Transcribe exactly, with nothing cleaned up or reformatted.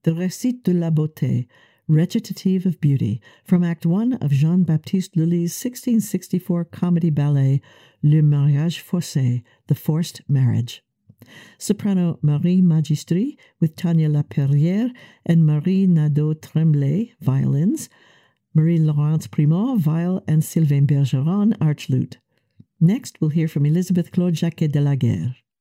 The Récit de la Beauté, Recitative of Beauty, from Act One of Jean-Baptiste Lully's sixteen sixty-four comedy ballet Le Mariage Forcé, The Forced Marriage. Soprano Marie Magistri with Tania Laperrière and Marie Nadeau-Tremblay, violins, Marie-Laurence Primot, viol, and Sylvain Bergeron, arch lute. Next, we'll hear from Elizabeth Claude Jacquet de la Guerre.